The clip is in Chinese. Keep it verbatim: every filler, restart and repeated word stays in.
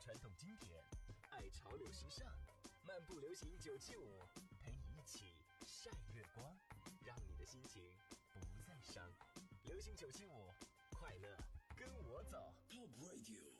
传统经典，爱潮流时尚，漫步流行九七五，陪你一起晒月光，让你的心情不再伤。流行九七五，快乐跟我走。Top Radio。